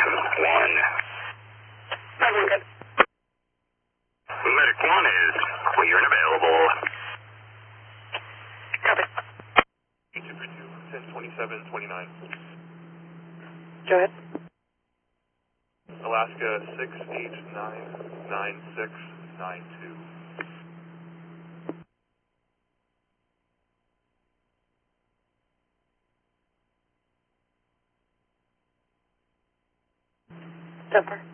1. Good. Medic 1 is clear and available. Copy. 102729. Go ahead. Alaska 6899692. Denver.